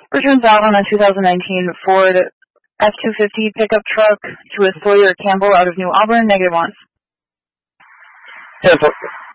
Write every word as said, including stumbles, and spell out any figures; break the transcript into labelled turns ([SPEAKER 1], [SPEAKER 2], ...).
[SPEAKER 1] Returns out on a two thousand nineteen Ford F two fifty pickup truck to a Sawyer Campbell out of New Auburn, negative one.
[SPEAKER 2] ten four.